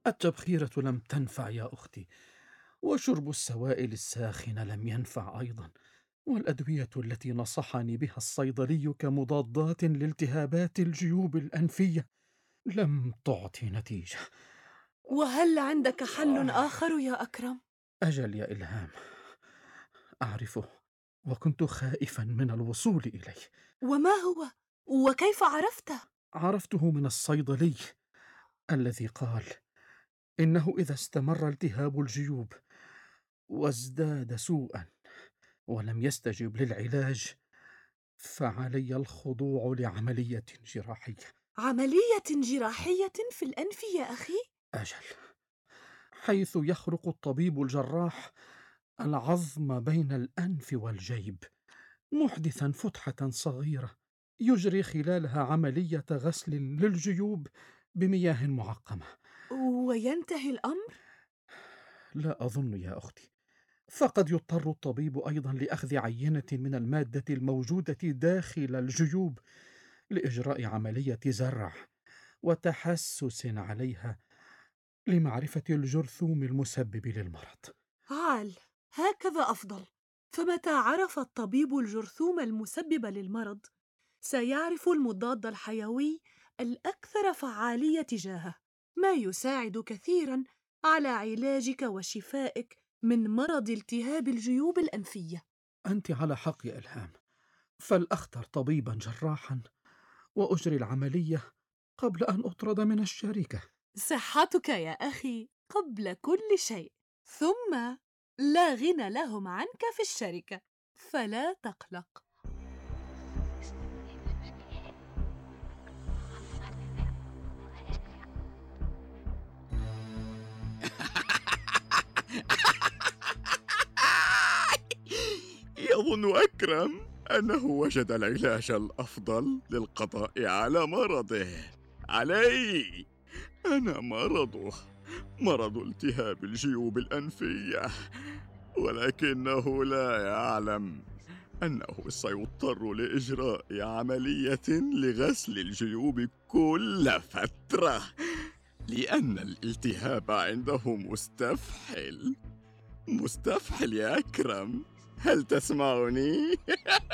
التبخيرة لم تنفع يا أختي، وشرب السوائل الساخنة لم ينفع أيضا، والأدوية التي نصحني بها الصيدلي كمضادات لالتهابات الجيوب الأنفية لم تعطي نتيجة. وهل عندك حل آخر يا أكرم؟ أجل يا إلهام، أعرفه، وكنت خائفا من الوصول إليه. وما هو؟ وكيف عرفته؟ عرفته من الصيدلي الذي قال إنه إذا استمر التهاب الجيوب وازداد سوءا ولم يستجب للعلاج فعلي الخضوع لعملية جراحية. عملية جراحية في الأنف يا أخي؟ أجل، حيث يخرق الطبيب الجراح العظم بين الأنف والجيب، محدثا فتحة صغيرة يجري خلالها عملية غسل للجيوب بمياه معقمة. وينتهي الأمر؟ لا أظن يا أختي، فقد يضطر الطبيب أيضا لأخذ عينة من المادة الموجودة داخل الجيوب لإجراء عملية زرع وتحسس عليها لمعرفة الجرثوم المسبب للمرض. عال، هكذا أفضل. فمتى عرف الطبيب الجرثوم المسبب للمرض، سيعرف المضاد الحيوي الأكثر فعالية تجاهه، ما يساعد كثيرا على علاجك وشفائك من مرض التهاب الجيوب الأنفية. أنت على حق يا إلهام، فلأختر طبيبا جراحا وأجري العملية قبل أن أطرد من الشركة. صحتك يا أخي قبل كل شيء، ثم لا غنى لهم عنك في الشركة، فلا تقلق. يظن أكرم أنه وجد العلاج الأفضل للقضاء على مرضه. علي، أنا مرضه، مرض التهاب الجيوب الأنفية، ولكنه لا يعلم أنه سيضطر لإجراء عملية لغسل الجيوب كل فترة، لأن الالتهاب عنده مستفحل. مستفحل يا أكرم، هل تسمعني؟